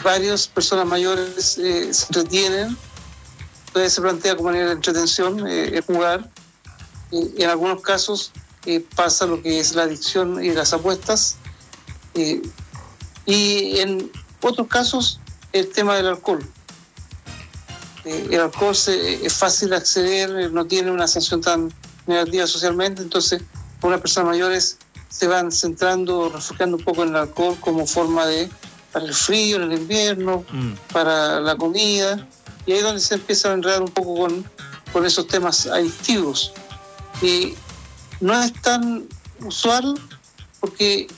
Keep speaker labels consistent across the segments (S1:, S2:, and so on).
S1: varias personas mayores se entretienen. Entonces se plantea como manera de entretención jugar. En algunos casos pasa lo que es la adicción y las apuestas. Y en otros casos el tema del alcohol. El alcohol es fácil de acceder, no tiene una sanción tan negativa socialmente, entonces algunas personas mayores se van centrando, refugiando un poco en el alcohol como forma para el frío, en el invierno, para la comida, y ahí es donde se empieza a enredar un poco con esos temas adictivos. Y no es tan usual porque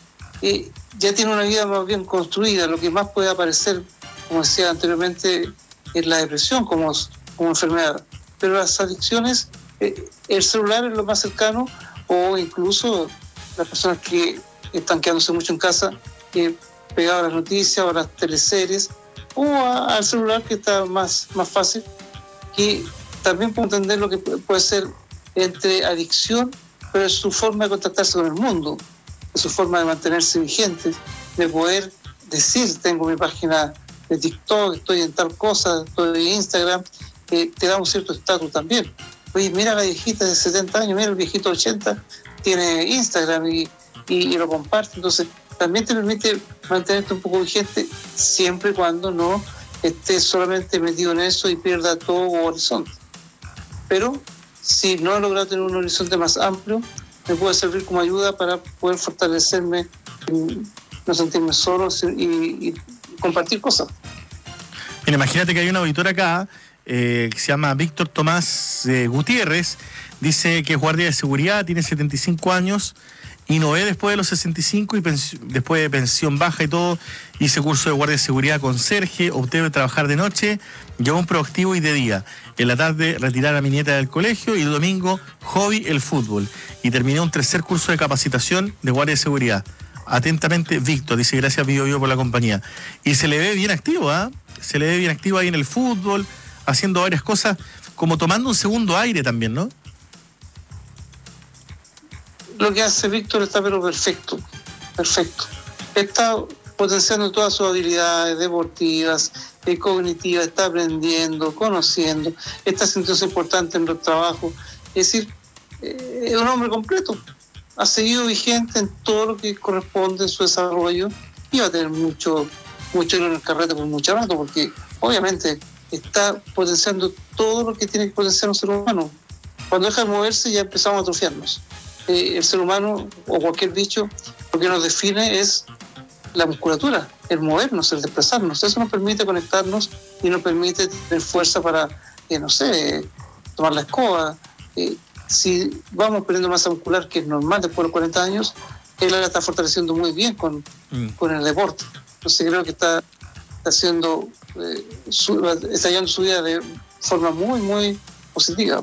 S1: ya tiene una vida más bien construida. Lo que más puede aparecer, como decía anteriormente, es la depresión como enfermedad. Pero las adicciones, el celular es lo más cercano, o incluso las personas que están quedándose mucho en casa, pegadas a las noticias o a las teleseries, o al celular, que está más fácil, que también puedo entender lo que puede ser entre adicción, pero es su forma de contactarse con el mundo, es su forma de mantenerse vigente, de poder decir, tengo mi página de TikTok, estoy en tal cosa, estoy en Instagram, te da un cierto estatus también. Oye, mira la viejita de 70 años, mira el viejito de 80, tiene Instagram y lo comparte, entonces también te permite mantenerte un poco vigente, siempre y cuando no estés solamente metido en eso y pierda todo horizonte. Pero si no he logrado tener un horizonte más amplio, me puede servir como ayuda para poder fortalecerme, no sentirme solo y compartir cosas.
S2: Mira, imagínate que hay un auditor acá que se llama Víctor Tomás Gutiérrez, dice que es guardia de seguridad, tiene 75 años y no ve después de los 65 y después de pensión baja y todo, hice curso de guardia de seguridad conserje, opté de trabajar de noche, llevo un proactivo y de día. En la tarde retirar a mi nieta del colegio y el domingo hobby el fútbol. Y terminé un tercer curso de capacitación de guardia de seguridad. Atentamente, Víctor, dice gracias Bio por la compañía. Y se le ve bien activo, ¿ah? Se le ve bien activo ahí en el fútbol, haciendo varias cosas, como tomando un segundo aire también, ¿no?
S1: Lo que hace Víctor está pero perfecto. Está potenciando todas sus habilidades deportivas, cognitivas, está aprendiendo, conociendo, está sintiéndose importante en los trabajos. Es decir, es un hombre completo. Ha seguido vigente en todo lo que corresponde en su desarrollo y va a tener mucho en el carrete por mucho rato, porque obviamente está potenciando todo lo que tiene que potenciar un ser humano. Cuando deja de moverse ya empezamos a atrofiarnos. El ser humano o cualquier bicho, lo que nos define es la musculatura, el movernos, el desplazarnos. Eso nos permite conectarnos y nos permite tener fuerza para, tomar la escoba. Si vamos perdiendo masa muscular, que es normal después de los 40 años, él la está fortaleciendo muy bien con el deporte. Entonces creo que está llevando su vida de forma muy, muy positiva.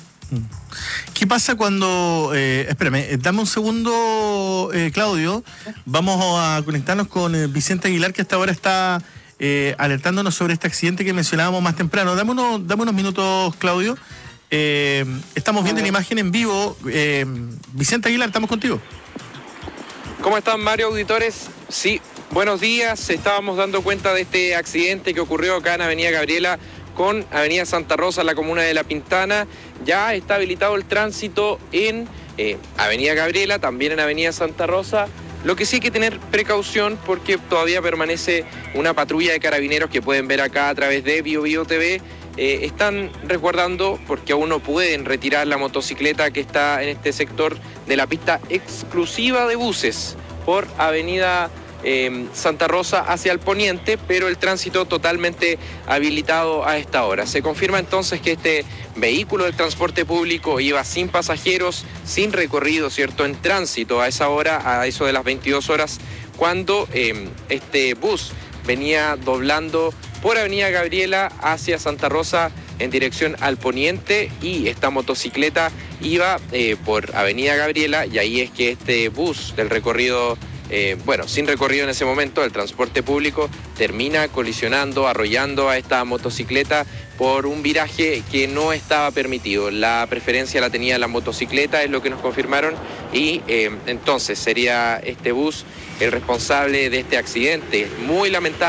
S2: ¿Qué pasa cuando... espérame, dame un segundo, Claudio. Vamos a conectarnos con Vicente Aguilar, que hasta ahora está alertándonos sobre este accidente que mencionábamos más temprano. Dame unos minutos, Claudio. Estamos viendo la imagen en vivo. Vicente Aguilar, estamos contigo.
S3: ¿Cómo están, Mario, auditores? Sí, buenos días. Estábamos dando cuenta de este accidente que ocurrió acá en Avenida Gabriela con Avenida Santa Rosa, en la comuna de La Pintana. Ya está habilitado el tránsito en Avenida Gabriela, también en Avenida Santa Rosa. Lo que sí hay que tener precaución porque todavía permanece una patrulla de carabineros que pueden ver acá a través de Bio TV. Están resguardando porque aún no pueden retirar la motocicleta que está en este sector de la pista exclusiva de buses por Avenida Santa Rosa hacia el poniente, pero el tránsito totalmente habilitado a esta hora. Se confirma entonces que este vehículo del transporte público iba sin pasajeros, sin recorrido, ¿cierto?, en tránsito a esa hora, a eso de las 22 horas, cuando este bus venía doblando por Avenida Gabriela hacia Santa Rosa en dirección al poniente, y esta motocicleta iba por Avenida Gabriela, y ahí es que este bus del recorrido sin recorrido en ese momento, el transporte público termina colisionando, arrollando a esta motocicleta por un viraje que no estaba permitido. La preferencia la tenía la motocicleta, es lo que nos confirmaron, y entonces sería este bus el responsable de este accidente. Muy lamentable.